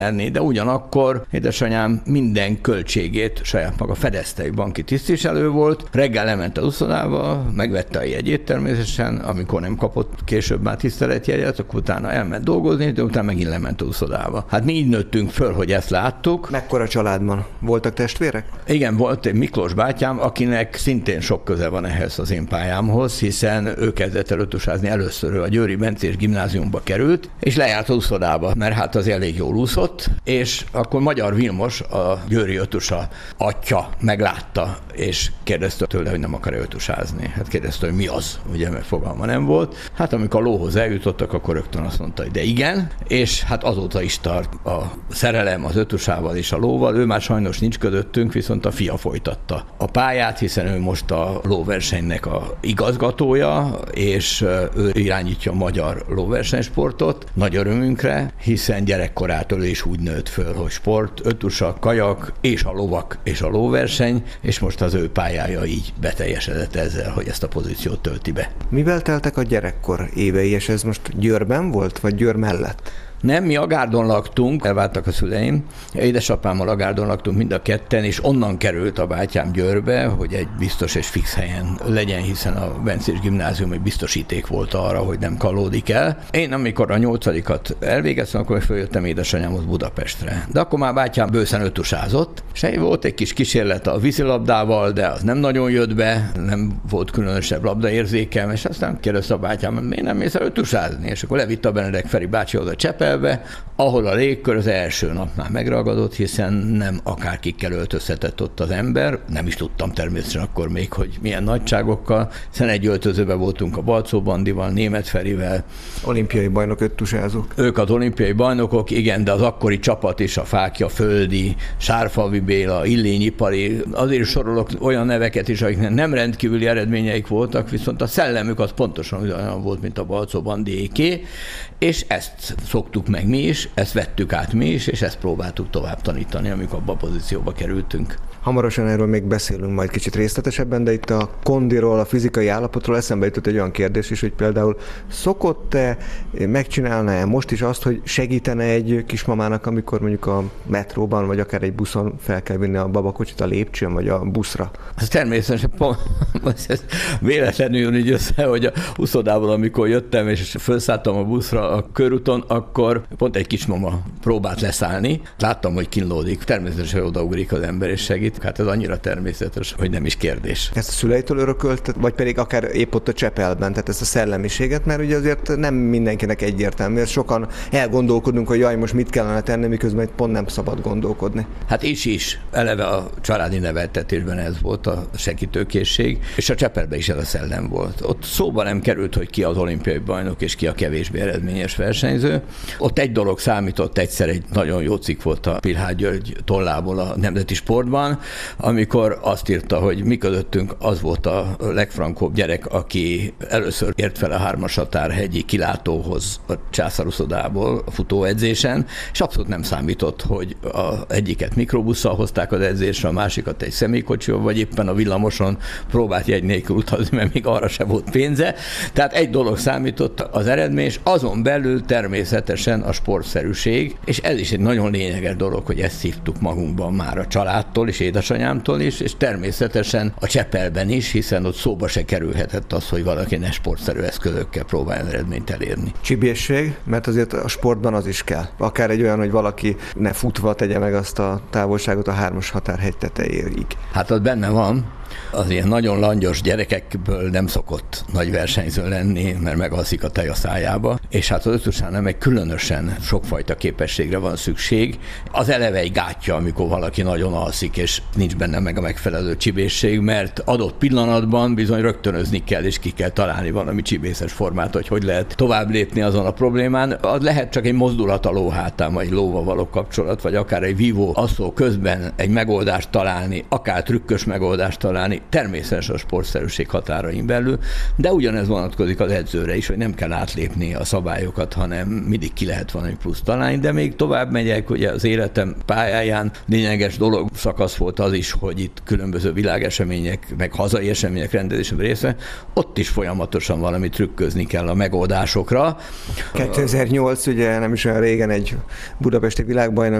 de ugyanakkor édesanyám minden költségét saját maga fedezte, egy banki tisztviselő volt, reggel lement az uszodába, megvette a jegyét természetesen, amikor nem kapott később már tiszteletjegyet, akkor utána elment dolgozni, de utána megint lement az uszodába. Hát mi így nőttünk föl, hogy ezt láttuk. Mekkora családban? Voltak testvérek? Igen, volt egy Miklós bátyám, akinek szintén sok köze van ehhez az én pályámhoz, hiszen ő kezdett el ötusázni először, a Győri Bencés gimnáziumba került, és lejárt az uszodába, mert hát az elég jól úszott, és akkor Magyar Vilmos, a győri ötusa atya meglátta, és kérdezte tőle, hogy nem akar ötusázni. Hát kérdezte, hogy mi az, ugye, mert fogalma nem volt. Hát amikor a lóhoz eljutottak, akkor rögtön azt mondta, hogy de igen, és hát azóta is tart a szerelem az ötusával és a lóval. Ő már sajnos nincs közöttünk, viszont a fia folytatta a pályát, hiszen ő most a lóversenynek a igazgatója, és ő irányítja a magyar lóversenysportot, nagy örömünkre, hiszen gyerekkorától is úgy nőtt föl, hogy sport, ötusa, kajak és a lovak és a lóverseny, és most az ő pályája így beteljesedett ezzel, hogy ezt a pozíciót tölti be. Mivel teltek a gyerekkor évei, és ez most Győrben volt, vagy Győr mellett? Nem, mi Agárdon laktunk, elváltak a szüleim. Édesapámmal Agárdon laktunk mind a ketten, és onnan került a bátyám Győrbe, hogy egy biztos és fix helyen legyen, hiszen a Bencés gimnázium egy biztosíték volt arra, hogy nem kalódik el. Én amikor a 8-at elvégeztem, akkor följöttem édesanyámhoz Budapestre. De akkor már bátyám bőszen ötusázott, és volt egy kis kísérlet a vízilabdával, de az nem nagyon jött be, nem volt különösebb labdaérzékem, és aztán kérdezte a bátyám, miért nem mész el ötusázni? És akkor levitte a Benedek Feri bácsihoz a Csepelbe, ahol a légkör az első nap már megragadott, hiszen nem akárkikkel öltözhetett ott az ember, nem is tudtam természetesen akkor még, hogy milyen nagyságokkal, hiszen egy öltözőben voltunk a Balczó Bandival, Németh Ferivel. Olimpiai bajnok öttusázók. Ők az olimpiai bajnokok, igen, de az akkori csapat is, a Fákja Földi, Sárfalvi Béla, Illényi Pali, azért sorolok olyan neveket is, akiknek nem rendkívüli eredményeik voltak, viszont a szellemük az pontosan olyan volt, mint a Balczó Bandiéké, és ezt szoktuk meg mi is, ezt vettük át mi is, és ezt próbáltuk tovább tanítani, amikor abba a pozícióba kerültünk. Hamarosan erről még beszélünk majd kicsit részletesebben, de itt a kondiról, a fizikai állapotról eszembe jutott egy olyan kérdés is, hogy például szokott-e, megcsinálna-e most is azt, hogy segítene egy kismamának, amikor mondjuk a metróban, vagy akár egy buszon fel kell vinni a babakocsit a lépcsőn, vagy a buszra? Ez természetesen ez véletlenül így össze, hogy a uszodából, amikor jöttem, és felszálltam a buszra a körúton, akkor pont egy kismama próbált leszállni. Láttam, hogy kínlódik. Természetesen odaugrik az ember és segít. Hát ez annyira természetes, hogy nem is kérdés. Ezt a szüleitől örökölt, vagy pedig akár épp ott a Csepelben, tehát ezt a szellemiséget, mert ugye azért nem mindenkinek egyértelmű, mert sokan elgondolkodunk, hogy jaj, most mit kellene tenni, miközben pont nem szabad gondolkodni. Hát is. Eleve a családi neveltetésben ez volt a segítőkészség, és a Csepelben is ez a szellem volt. Ott szóba nem került, hogy ki az olimpiai bajnok, és ki a kevésbé eredményes versenyző. Ott egy dolog számított, egyszer egy nagyon jó cikk volt a Pilhágy György tollából a Nemzeti Sportban, amikor azt írta, hogy mi közöttünk az volt a legfrankóbb gyerek, aki először ért fel a 3-as határhegyi kilátóhoz a császáruszodából a futóedzésen, és abszolút nem számított, hogy egyiket mikrobusszal hozták az edzésre, a másikat egy személykocsival, vagy éppen a villamoson próbált jegy nélkül utazni, mert még arra se volt pénze. Tehát egy dolog számított az eredmény, és azon belül természetesen a sportszerűség, és ez is egy nagyon lényeges dolog, hogy ezt szívtuk magunkban már a családtól és édesanyámtól is, és természetesen a Csepelben is, hiszen ott szóba se kerülhetett az, hogy valaki ne sportszerű eszközökkel próbáljon eredményt elérni. Csibészség, mert azért a sportban az is kell. Akár egy olyan, hogy valaki ne futva tegye meg azt a távolságot a 3-as határhegy tetejéig. Hát az benne van. Az ilyen nagyon langyos gyerekekből nem szokott nagy versenyző lenni, mert megalszik a tej a szájába, és hát az ötusánál meg különösen sokfajta képességre van szükség. Az eleve egy gátja, amikor valaki nagyon alszik, és nincs benne meg a megfelelő csibészség, mert adott pillanatban bizony rögtönözni kell, és ki kell találni valami csibészes formát, hogy lehet tovább lépni azon a problémán. Az lehet csak egy mozdulat a ló hátán, vagy lóval való kapcsolat, vagy akár egy vívó asszó közben egy megoldást találni, akár trükkös megoldást találni, találni, természetesen a sportszerűség határain belül, de ugyanez vonatkozik az edzőre is, hogy nem kell átlépni a szabályokat, hanem mindig ki lehet valami plusz találni, de még tovább megyek, ugye az életem pályáján lényeges dolog, szakasz volt az is, hogy itt különböző világesemények, meg hazai események rendezésében része, ott is folyamatosan valami trükközni kell a megoldásokra. 2008, ugye nem is olyan régen egy budapesti világbajnok